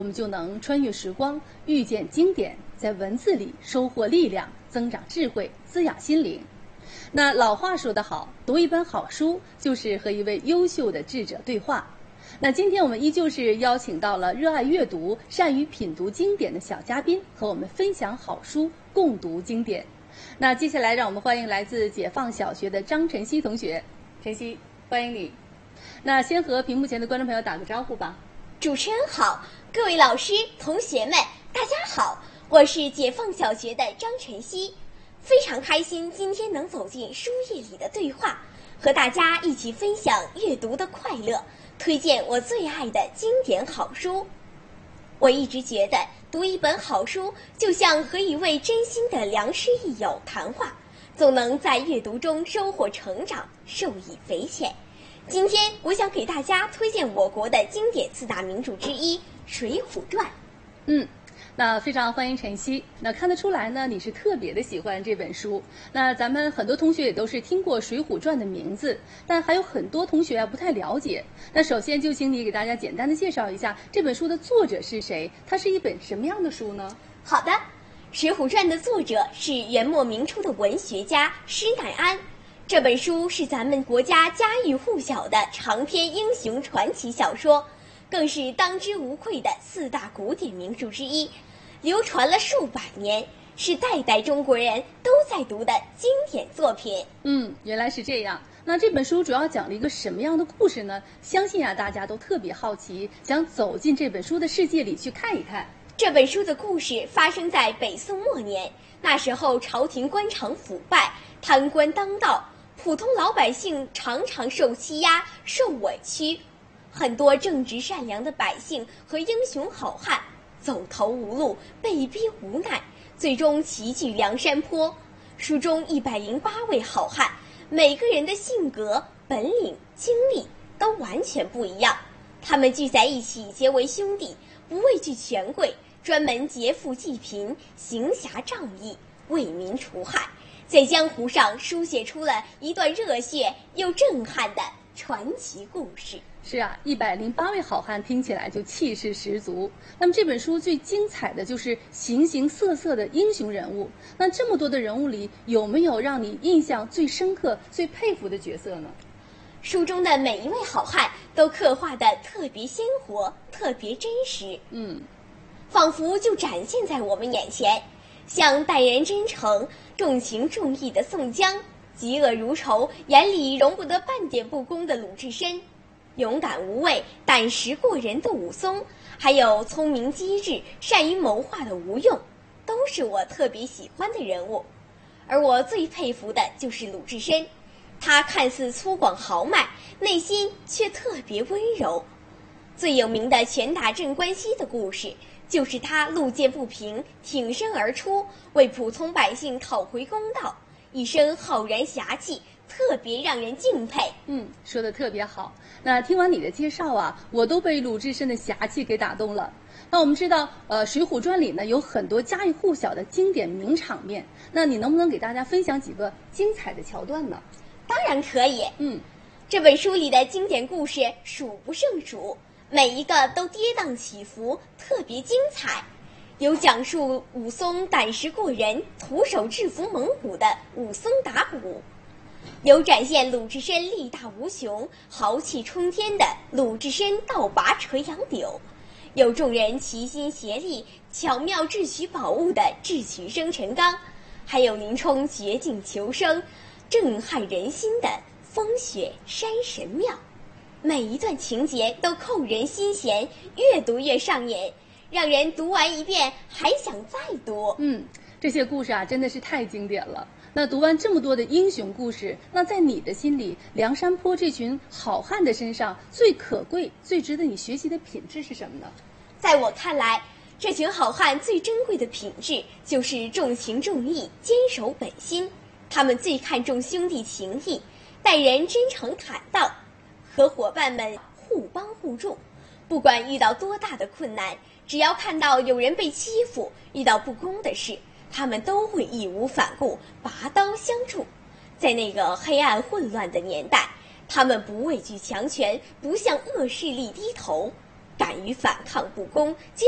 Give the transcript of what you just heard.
我们就能穿越时光，遇见经典，在文字里收获力量，增长智慧，滋养心灵。那老话说得好，读一本好书就是和一位优秀的智者对话。那今天我们依旧是邀请到了热爱阅读、善于品读经典的小嘉宾，和我们分享好书，共读经典。那接下来让我们欢迎来自解放小学的张晨曦同学。晨曦，欢迎你。那先和屏幕前的观众朋友打个招呼吧。 主持人好，各位老师、同学们，大家好，我是解放小学的张晨曦，非常开心今天能走进书页里的对话，和大家一起分享阅读的快乐，推荐我最爱的经典好书。我一直觉得读一本好书就像和一位真心的良师益友谈话，总能在阅读中收获成长，受益匪浅。今天我想给大家推荐我国的经典四大名著之一《水浒传》。 那非常欢迎晨曦。那看得出来呢，你是特别的喜欢这本书。那咱们很多同学也都是听过《水浒传》的名字，但还有很多同学不太了解。那首先就请你给大家简单的介绍一下这本书的作者是谁，它是一本什么样的书呢？ 好的，《水浒传》的作者是元末明初的文学家施耐庵。这本书是咱们国家家喻户晓的长篇英雄传奇小说，更是当之无愧的四大古典名著之一，流传了数百年，是代代中国人都在读的经典作品。 原来是这样。那这本书主要讲了一个什么样的故事呢？相信大家都特别好奇，想走进这本书的世界里去看一看。 这本书的故事发生在北宋末年，那时候朝廷官场腐败，贪官当道，普通老百姓常常受欺压、受委屈，很多正直善良的百姓和英雄好汉走投无路，被逼无奈，最终齐聚梁山坡。书中108位好汉，每个人的性格、本领、经历都完全不一样，他们聚在一起结为兄弟，不畏惧权贵，专门劫富济贫，行侠仗义，为民除害，在江湖上书写出了一段热血又震撼的传奇故事。 是啊，108位好汉听起来就气势十足。那么这本书最精彩的就是形形色色的英雄人物。那这么多的人物里，有没有让你印象最深刻、最佩服的角色呢？ 书中的每一位好汉都刻画得特别鲜活，特别真实。仿佛就展现在我们眼前。像待人真诚、重情重义的宋江，嫉恶如仇，眼里容不得半点不公的鲁智深，勇敢无畏、胆识过人的武松，还有聪明机智、善于谋划的吴用，都是我特别喜欢的人物。而我最佩服的就是鲁智深，他看似粗犷豪迈，内心却特别温柔。最有名的拳打镇关西的故事，就是他路见不平，挺身而出，为普通百姓讨回公道，一身浩然侠气，特别让人敬佩。 说得特别好。那听完你的介绍我都被鲁智深的侠气给打动了。那我们知道水浒传里呢有很多家喻户晓的经典名场面，那你能不能给大家分享几个精彩的桥段呢？ 当然可以。这本书里的经典故事数不胜数，每一个都跌宕起伏，特别精彩。有讲述武松胆识过人，徒手制服猛虎的武松打虎，有展现鲁智深力大无穷、豪气冲天的鲁智深倒拔垂杨柳，有众人齐心协力巧妙智取宝物的智取生辰纲，还有林冲绝境求生、震撼人心的风雪山神庙。每一段情节都扣人心弦，越读越上瘾，让人读完一遍还想再读。 这些故事真的是太经典了。那读完这么多的英雄故事，那在你的心里，梁山坡这群好汉的身上最可贵、最值得你学习的品质是什么呢？ 在我看来，这群好汉最珍贵的品质就是重情重义、坚守本心。他们最看重兄弟情谊，待人真诚坦荡，和伙伴们互帮互助。不管遇到多大的困难，只要看到有人被欺负，遇到不公的事，他们都会义无反顾，拔刀相助。在那个黑暗混乱的年代，他们不畏惧强权，不向恶势力低头，敢于反抗不公，